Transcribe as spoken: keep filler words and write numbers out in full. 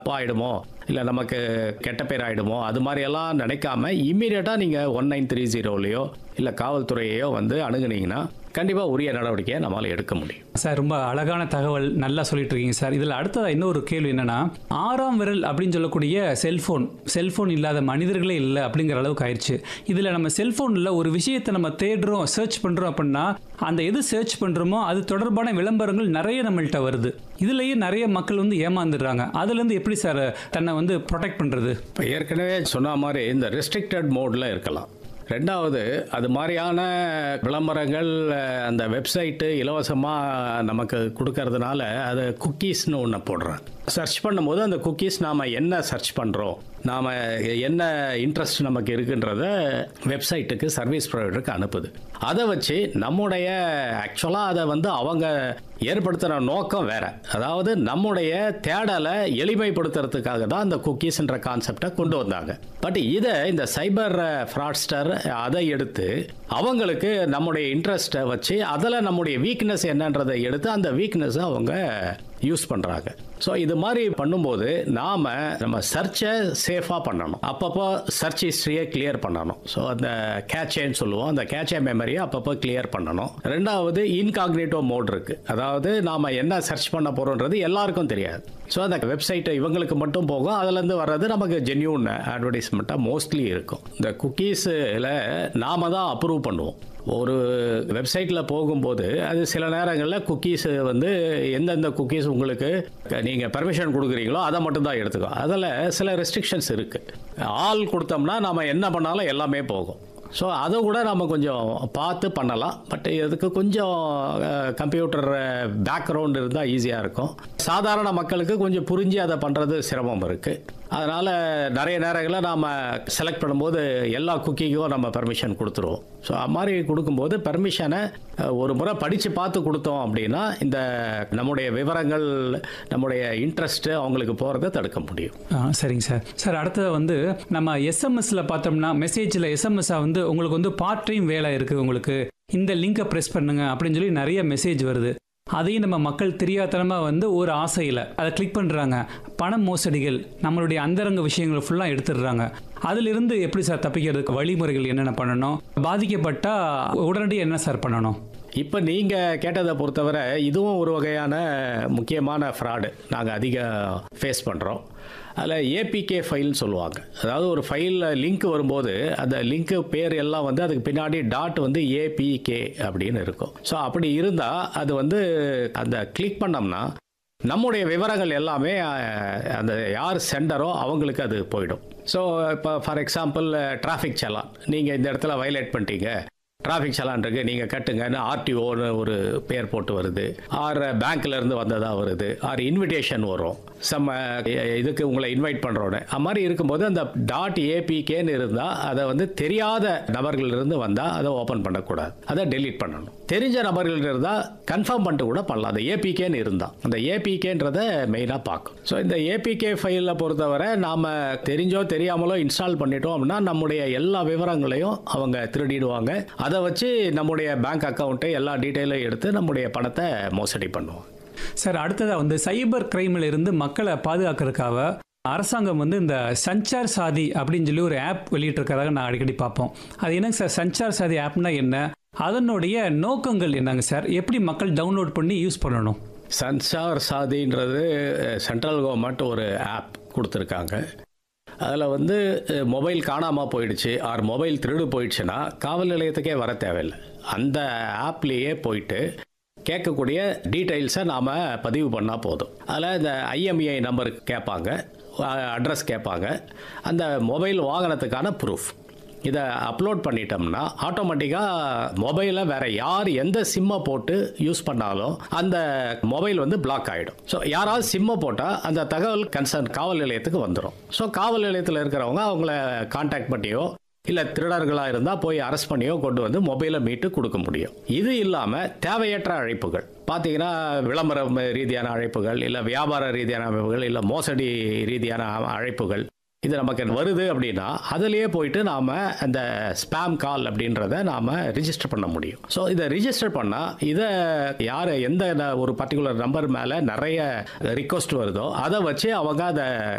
ஆயிடுமோ இல்லை நமக்கு கெட்ட பேர் ஆயிடுமோ அது மாதிரியெல்லாம் நினைக்காம இம்மீடியட்டாக நீங்கள் ஒன் நைன் த்ரீ ஜீரோலையோ இல்லை காவல்துறையோ வந்து அணுகுனீங்கன்னா கண்டிப்பாக உரிய நடவடிக்கையை நம்மளால் எடுக்க முடியும். சார் ரொம்ப அழகான தகவல் நல்லா சொல்லிட்டு இருக்கீங்க சார். இதில் அடுத்ததாக இன்னொரு கேள்வி என்னன்னா, ஆறாம் விரல் அப்படின்னு சொல்லக்கூடிய செல்ஃபோன் செல்ஃபோன் இல்லாத மனிதர்களே இல்லை அப்படிங்கிற அளவுக்கு ஆயிடுச்சு. இதில் நம்ம செல்ஃபோனில் ஒரு விஷயத்தை நம்ம தேடுறோம் சர்ச் பண்ணுறோம் அப்படின்னா அந்த எது சர்ச் பண்ணுறோமோ அது தொடர்பான விளம்பரங்கள் நிறைய நம்மள்கிட்ட வருது. இதுலேயே நிறைய மக்கள் வந்து ஏமாந்துடுறாங்க. அதுலேருந்து எப்படி சார் தன்னை வந்து ப்ரொடெக்ட் பண்ணுறது? இப்போ ஏற்கனவே சொன்ன மாதிரி இந்த ரெஸ்ட்ரிக்டட் மோடில் இருக்கலாம். ரெண்டாவது, அது மாதிரியான விளம்பரங்கள் அந்த வெப்சைட்டு இலவசமாக நமக்கு கொடுக்கறதுனால அது குக்கீஸ்னு ஒன்று போடுறாங்க. சர்ச் பண்ணும்போது அந்த குக்கீஸ் நாம் என்ன சர்ச் பண்ணுறோம், நாம் என்ன இன்ட்ரெஸ்ட் நமக்கு இருக்குன்றத வெப்சைட்டுக்கு சர்வீஸ் ப்ரொவைடருக்கு அனுப்புது. அதை வச்சு நம்முடைய ஆக்சுவலாக அதை வந்து அவங்க ஏற்படுத்துகிற நோக்கம் வேற. அதாவது நம்முடைய தேடலை எளிமைப்படுத்துறதுக்காக தான் அந்த குக்கீஸ்ன்ற கான்செப்டை கொண்டு வந்தாங்க. பட் இதை இந்த சைபர் ஃப்ராட்ஸ்டர் அதை எடுத்து அவங்களுக்கு நம்முடைய இன்ட்ரெஸ்ட்டை வச்சு அதில் நம்முடைய வீக்னஸ் என்னன்றதை எடுத்து அந்த வீக்னஸை அவங்க யூஸ் பண்ணுறாங்க. ஸோ இது மாதிரி பண்ணும்போது நாம் நம்ம சர்ச்சை சேஃபாக பண்ணணும். அப்பப்போ சர்ச் ஹிஸ்ட்ரியை கிளியர் பண்ணணும். ஸோ அந்த கேட்சேன்னு சொல்லுவோம், அந்த கேட்சே மெமரியை அப்பப்போ கிளியர் பண்ணணும். ரெண்டாவது, இன்காக்னேட்டோ மோட் இருக்குது. அதாவது நாம் என்ன சர்ச் பண்ண போகிறோன்றது எல்லாருக்கும் தெரியாது. ஸோ அந்த வெப்சைட்டை இவங்களுக்கு மட்டும் போகும், அதுலேருந்து வர்றது நமக்கு ஜென்யூன் அட்வர்டைஸ்மெண்ட்டாக மோஸ்ட்லி இருக்கும். இந்த குக்கீஸில் நாம தான் அப்ரூவ் பண்ணுவோம். ஒரு வெப்சைட்டில் போகும்போது அது சில நேரங்களில் குக்கீஸ் வந்து எந்தெந்த குக்கீஸ் உங்களுக்கு நீங்கள் பெர்மிஷன் கொடுக்குறீங்களோ அதை மட்டும்தான் எடுத்துக்கோ. அதில் சில ரெஸ்ட்ரிக்ஷன்ஸ் இருக்குது. ஆல் கொடுத்தோம்னா நம்ம என்ன பண்ணாலும் எல்லாமே போகும். ஸோ அதை கூட நம்ம கொஞ்சம் பார்த்து பண்ணலாம். பட் இதுக்கு கொஞ்சம் கம்ப்யூட்டர் பேக்ரவுண்ட் இருந்தால் ஈஸியாக இருக்கும். சாதாரண மக்களுக்கு கொஞ்சம் புரிஞ்சு அதை பண்ணுறது சிரமம் இருக்குது. அதனால் நிறைய நேரங்களில் நாம் செலக்ட் பண்ணும்போது எல்லா குக்கிக்கும் நம்ம பெர்மிஷன் கொடுத்துருவோம். ஸோ அது மாதிரி கொடுக்கும்போது பெர்மிஷனை ஒரு முறை படித்து பார்த்து கொடுத்தோம் அப்படின்னா இந்த நம்முடைய விவரங்கள் நம்முடைய இன்ட்ரெஸ்ட்டு அவங்களுக்கு போகிறத தடுக்க முடியும். சரிங்க சார். சார் அடுத்தது வந்து நம்ம எஸ்எம்எஸ்ல பார்த்தோம்னா மெசேஜில் எஸ்எம்எஸ்ஸாக வந்து உங்களுக்கு வந்து பார்ட் டைம் வேலை இருக்குது, உங்களுக்கு இந்த லிங்கை ப்ரெஸ் பண்ணுங்க அப்படின்னு சொல்லி நிறைய மெசேஜ் வருது. அதையும் நம்ம மக்கள் தெரியாதனமாக வந்து ஒரு ஆசையில் அதை கிளிக் பண்ணுறாங்க. பண மோசடிகள் நம்மளுடைய அந்தரங்க விஷயங்களை ஃபுல்லாக எடுத்துடுறாங்க. அதிலிருந்து எப்படி சார் தப்பிக்கிறதுக்கு வழிமுறைகள் என்னென்ன பண்ணணும்? பாதிக்கப்பட்டால் உடனடியாக என்ன சார் பண்ணணும்? இப்போ நீங்கள் கேட்டதை பொறுத்தவரை இதுவும் ஒரு வகையான முக்கியமான ஃப்ராடு நாங்கள் அதிகம் ஃபேஸ் பண்ணுறோம். அதில் ஏபிகே ஃபைல்னு சொல்லுவாங்க. அதாவது ஒரு ஃபைலில் லிங்க் வரும்போது அந்த லிங்க்கு பேர் எல்லாம் வந்து அதுக்கு பின்னாடி டாட் வந்து ஏபிகே அப்படின்னு இருக்கும். ஸோ அப்படி இருந்தால் அது வந்து அந்த கிளிக் பண்ணோம்னா நம்முடைய விவரங்கள் எல்லாமே அந்த யார் சென்டரோ அவங்களுக்கு அது போயிடும். ஸோ இப்போ ஃபார் எக்ஸாம்பிள் டிராஃபிக் சலான் நீங்கள் இந்த இடத்துல வயலேட் பண்ணிட்டீங்க, டிராஃபிக் சலான் இருக்குது நீங்கள் கட்டுங்கன்னு ஆர்டிஓன்னு ஒரு பேர் போட்டு வருது, ஆர் பேங்க்லேருந்து வந்ததாக வருது, ஆர் இன்விடேஷன் வரும் செம்ம இதுக்கு உங்களை இன்வைட் பண்ணுறோன்னு. அது மாதிரி இருக்கும்போது அந்த டாட் ஏபிகேன்னு இருந்தால் அதை வந்து தெரியாத நபர்களிலிருந்து வந்தால் அதை ஓப்பன் பண்ணக்கூடாது, அதை டெலீட் பண்ணணும். தெரிஞ்ச நபர்கள் இருந்தால் கன்ஃபார்ம் பண்ணிட்டு கூட பண்ணலாம். அந்த ஏபிகேன்னு இருந்தால் அந்த ஏபிகேன்றதை மெயினாக பார்க்கும். ஸோ இந்த ஏபிகே ஃபைலில் பொறுத்தவரை நாம் தெரிஞ்சோ தெரியாமலோ இன்ஸ்டால் பண்ணிட்டோம் அப்படின்னா நம்முடைய எல்லா விவரங்களையும் அவங்க திருடிடுவாங்க. அதை வச்சு நம்முடைய பேங்க் அக்கௌண்ட்டை எல்லா டீட்டெயிலும் எடுத்து நம்முடைய பணத்தை மோசடி பண்ணுவோம். சார் அடுத்ததாக வந்து சைபர் கிரைமில் இருந்து மக்களை பாதுகாக்கிறதுக்காக அரசாங்கம் வந்து இந்த சஞ்சார் சாதி அப்படின்னு சொல்லி ஒரு ஆப் வெளியிட்டிருக்கிறதாக நான் அடிக்கடி பார்ப்போம். அது என்னங்க சார் சஞ்சார் சாதி ஆப்னா என்ன, அதனுடைய நோக்கங்கள் என்னங்க சார், எப்படி மக்கள் டவுன்லோட் பண்ணி யூஸ் பண்ணணும்? சஞ்சார் சாதின்றது சென்ட்ரல் கவர்மெண்ட் ஒரு ஆப் கொடுத்துருக்காங்க. அதில் வந்து மொபைல் காணாமல் போயிடுச்சு ஆர் மொபைல் திருடு போயிடுச்சுன்னா காவல் நிலையத்துக்கே வர தேவையில்லை. அந்த ஆப்லேயே போயிட்டு கேட்கக்கூடிய டீட்டெயில்ஸை நாம் பதிவு பண்ணால் போதும். அதில் இந்த ஐஎம்இஐ நம்பர் கேட்பாங்க, அட்ரஸ் கேட்பாங்க, அந்த மொபைல் வாங்கினதுக்கான ப்ரூஃப் இதை அப்லோட் பண்ணிட்டோம்னா ஆட்டோமேட்டிக்காக மொபைலை வேறு யார் எந்த சிம்மை போட்டு யூஸ் பண்ணாலும் அந்த மொபைல் வந்து பிளாக் ஆகிடும். ஸோ யாராவது சிம்மை போட்டால் அந்த தகவல் கன்சர்ன் காவல் நிலையத்துக்கு வந்துடும். ஸோ காவல் நிலையத்தில் இருக்கிறவங்க அவங்கள கான்டாக்ட் பண்ணியோ இல்லை திருடர்களாக இருந்தால் போய் அரெஸ்ட் பண்ணியோ கொண்டு வந்து மொபைலை மீட்டு கொடுக்க முடியும். இது இல்லாமல் தேவையற்ற அழைப்புகள் பார்த்தீங்கன்னா விளம்பரம் ரீதியான அழைப்புகள், இல்லை வியாபார ரீதியான அழைப்புகள், இல்லை மோசடி ரீதியான அழைப்புகள், இது நமக்கு வருது அப்படின்னா அதுலேயே போயிட்டு நாம் அந்த ஸ்பேம் கால் அப்படின்றத நாம் ரிஜிஸ்டர் பண்ண முடியும். ஸோ இதை ரிஜிஸ்டர் பண்ணால் இதை யார் எந்த ஒரு பர்டிகுலர் நம்பர் மேலே நிறைய ரிக்வஸ்ட் வருதோ அதை வச்சு அவங்க அதை